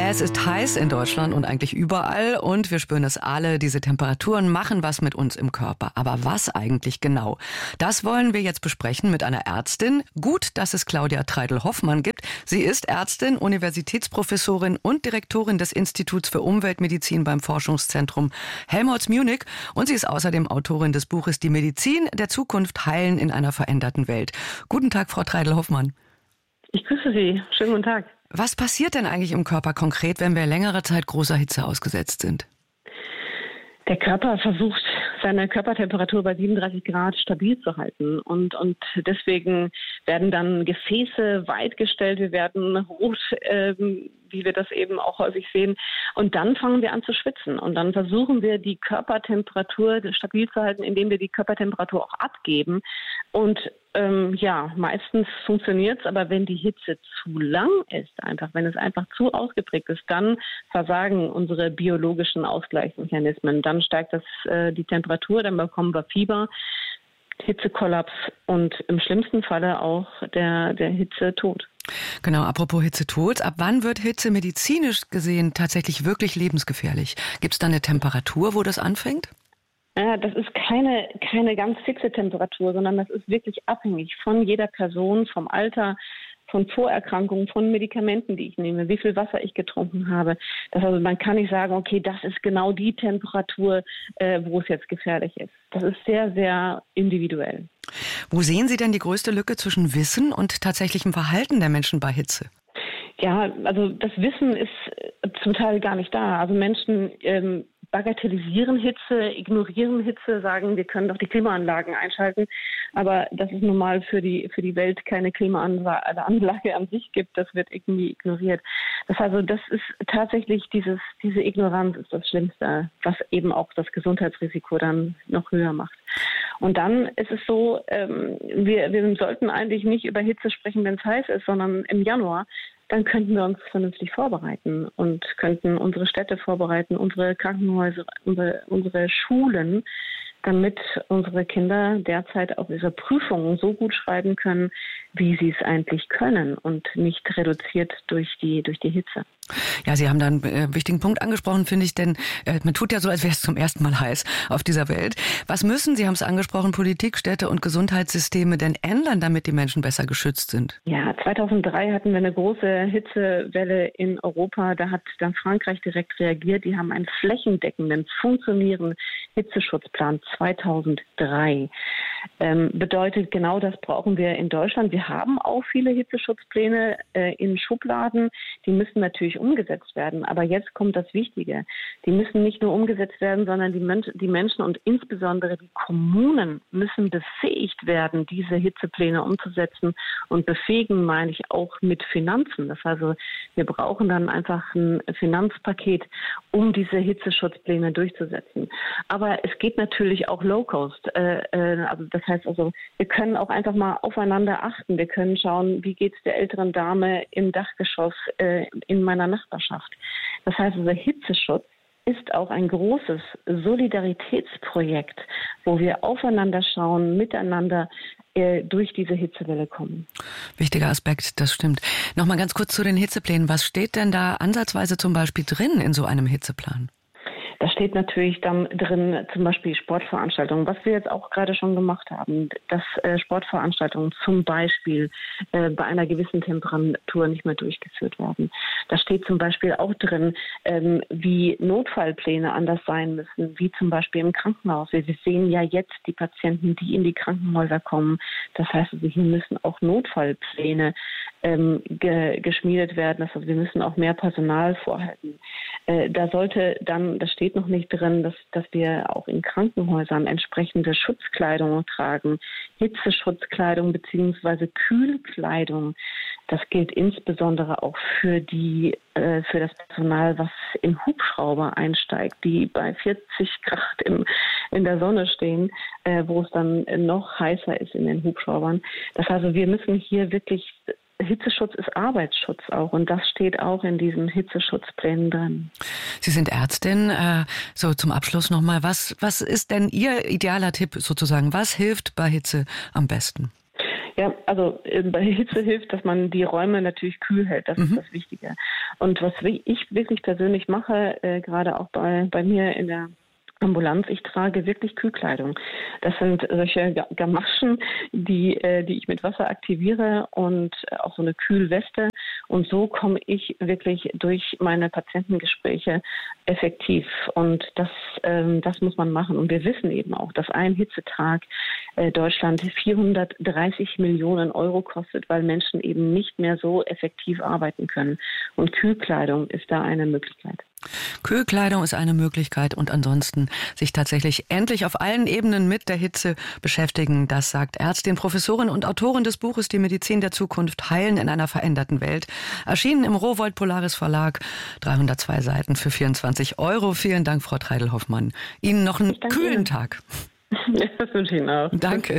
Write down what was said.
Es ist heiß in Deutschland und eigentlich überall und wir spüren es alle. Diese Temperaturen machen was mit uns im Körper. Aber was eigentlich genau? Das wollen wir jetzt besprechen mit einer Ärztin. Gut, dass es Claudia Treidel-Hoffmann gibt. Sie ist Ärztin, Universitätsprofessorin und Direktorin des Instituts für Umweltmedizin beim Forschungszentrum Helmholtz Munich. Und sie ist außerdem Autorin des Buches Die Medizin der Zukunft heilen in einer veränderten Welt. Guten Tag, Frau Treidel-Hoffmann. Ich grüße Sie. Schönen guten Tag. Was passiert denn eigentlich im Körper konkret, wenn wir längere Zeit großer Hitze ausgesetzt sind? Der Körper versucht, seine Körpertemperatur bei 37 Grad stabil zu halten. Und deswegen werden dann Gefäße weitgestellt, wir werden rot, wie wir das eben auch häufig sehen. Und dann fangen wir an zu schwitzen. Und dann versuchen wir, die Körpertemperatur stabil zu halten, indem wir die Körpertemperatur auch abgeben. Und meistens funktioniert es, aber wenn die Hitze zu lang ist, wenn es einfach zu ausgeprägt ist, dann versagen unsere biologischen Ausgleichsmechanismen. Dann steigt die Temperatur, dann bekommen wir Fieber, Hitzekollaps und im schlimmsten Falle auch der Hitzetod. Genau, apropos Hitzetod. Ab wann wird Hitze medizinisch gesehen tatsächlich wirklich lebensgefährlich? Gibt es da eine Temperatur, wo das anfängt? Ja, das ist keine ganz fixe Temperatur, sondern das ist wirklich abhängig von jeder Person, vom Alter, von Vorerkrankungen, von Medikamenten, die ich nehme, wie viel Wasser ich getrunken habe. Man kann nicht sagen, okay, das ist genau die Temperatur, wo es jetzt gefährlich ist. Das ist sehr, sehr individuell. Wo sehen Sie denn die größte Lücke zwischen Wissen und tatsächlichem Verhalten der Menschen bei Hitze? Ja, also das Wissen ist zum Teil gar nicht da. Also Menschen bagatellisieren Hitze, ignorieren Hitze, sagen, wir können doch die Klimaanlagen einschalten. Aber dass es nun mal für die Welt keine Klimaanlage an sich gibt, das wird irgendwie ignoriert. Das ist tatsächlich diese Ignoranz ist das Schlimmste, was eben auch das Gesundheitsrisiko dann noch höher macht. Und dann ist es so, wir sollten eigentlich nicht über Hitze sprechen, wenn es heiß ist, sondern im Januar. Dann könnten wir uns vernünftig vorbereiten und könnten unsere Städte vorbereiten, unsere Krankenhäuser, unsere Schulen, damit unsere Kinder derzeit auch ihre Prüfungen so gut schreiben können, wie sie es eigentlich können und nicht reduziert durch die Hitze. Ja, Sie haben da einen wichtigen Punkt angesprochen, finde ich, denn man tut ja so, als wäre es zum ersten Mal heiß auf dieser Welt. Was müssen, Sie haben es angesprochen, Politik, Städte und Gesundheitssysteme denn ändern, damit die Menschen besser geschützt sind? Ja, 2003 hatten wir eine große Hitzewelle in Europa. Da hat dann Frankreich direkt reagiert. Die haben einen flächendeckenden, funktionierenden Hitzeschutzplan 2003. Bedeutet, genau das brauchen wir in Deutschland. Wir haben auch viele Hitzeschutzpläne in Schubladen. Die müssen natürlich umgesetzt werden. Aber jetzt kommt das Wichtige. Die müssen nicht nur umgesetzt werden, sondern die Menschen und insbesondere die Kommunen müssen befähigt werden, diese Hitzepläne umzusetzen. Und befähigen meine ich auch mit Finanzen. Das heißt also, wir brauchen dann einfach ein Finanzpaket, um diese Hitzeschutzpläne durchzusetzen. Aber es geht natürlich auch low-cost. Das heißt also, wir können auch einfach mal aufeinander achten. Wir können schauen, wie geht es der älteren Dame im Dachgeschoss in meiner Nachbarschaft. Das heißt also, Hitzeschutz ist auch ein großes Solidaritätsprojekt, wo wir aufeinander schauen, miteinander durch diese Hitzewelle kommen. Wichtiger Aspekt, das stimmt. Nochmal ganz kurz zu den Hitzeplänen. Was steht denn da ansatzweise zum Beispiel drin in so einem Hitzeplan? Da steht natürlich dann drin zum Beispiel Sportveranstaltungen, was wir jetzt auch gerade schon gemacht haben, dass Sportveranstaltungen zum Beispiel bei einer gewissen Temperatur nicht mehr durchgeführt werden. Da steht zum Beispiel auch drin, wie Notfallpläne anders sein müssen, wie zum Beispiel im Krankenhaus. Wir sehen ja jetzt die Patienten, die in die Krankenhäuser kommen. Das heißt, also, hier müssen auch Notfallpläne geschmiedet werden. Das heißt, wir müssen auch mehr Personal vorhalten. Das steht noch nicht drin, dass wir auch in Krankenhäusern entsprechende Schutzkleidung tragen, Hitzeschutzkleidung bzw. Kühlkleidung. Das gilt insbesondere auch für das Personal, was in Hubschrauber einsteigt, die bei 40 Grad in der Sonne stehen, wo es dann noch heißer ist in den Hubschraubern. Das heißt, also, wir müssen hier wirklich Hitzeschutz ist Arbeitsschutz auch und das steht auch in diesen Hitzeschutzplänen drin. Sie sind Ärztin. So zum Abschluss nochmal, was ist denn Ihr idealer Tipp sozusagen? Was hilft bei Hitze am besten? Ja, also bei Hitze hilft, dass man die Räume natürlich kühl hält. Das ist das Wichtige. Und was ich wirklich persönlich mache, gerade auch bei mir in der Ambulanz, ich trage wirklich Kühlkleidung. Das sind solche Gamaschen, die ich mit Wasser aktiviere und auch so eine Kühlweste. Und so komme ich wirklich durch meine Patientengespräche effektiv. Und das muss man machen. Und wir wissen eben auch, dass ein Hitzetag Deutschland 430 Millionen Euro kostet, weil Menschen eben nicht mehr so effektiv arbeiten können. Und Kühlkleidung ist da eine Möglichkeit. Kühlkleidung ist eine Möglichkeit und ansonsten sich tatsächlich endlich auf allen Ebenen mit der Hitze beschäftigen. Das sagt Ärztin, Professorin und Autorin des Buches Die Medizin der Zukunft, Heilen in einer veränderten Welt. Erschienen im Rowohlt Polaris Verlag, 302 Seiten für 24 Euro. Vielen Dank, Frau Treidel-Hoffmann. Ihnen noch einen kühlen Tag. Ja, das wünsche ich Ihnen auch. Danke.